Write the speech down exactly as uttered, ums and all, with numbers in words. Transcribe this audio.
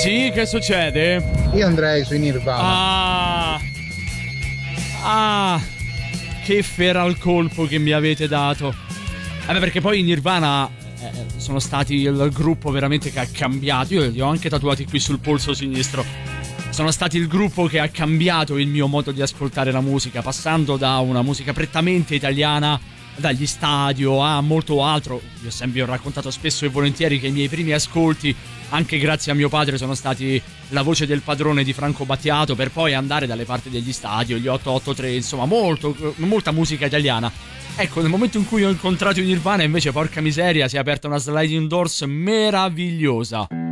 Sì, che succede? Io andrei sui Nirvana. Ah, ah, che feral colpo che mi avete dato. Vabbè, perché poi i Nirvana eh, sono stati il gruppo veramente che ha cambiato. Io li ho anche tatuati qui sul polso sinistro. Sono stati il gruppo che ha cambiato il mio modo di ascoltare la musica, passando da una musica prettamente italiana, dagli stadio a molto altro. Io sempre ho raccontato spesso e volentieri che i miei primi ascolti, anche grazie a mio padre, sono stati La voce del padrone di Franco Battiato, per poi andare dalle parti degli stadio, gli otto otto tre, insomma molto, molta musica italiana. Ecco, nel momento in cui ho incontrato i Nirvana, invece, porca miseria, si è aperta una sliding doors meravigliosa.